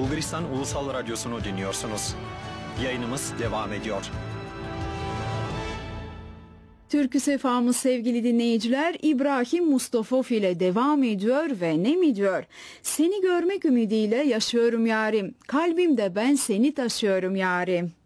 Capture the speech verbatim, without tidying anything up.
Bulgaristan Ulusal Radyosu'nu dinliyorsunuz. Yayınımız devam ediyor. Türkü sefamız sevgili dinleyiciler İbrahim Mustafov ile devam ediyor ve ne mi diyor? Seni görmek ümidiyle yaşıyorum yarim, kalbimde ben seni taşıyorum yarim.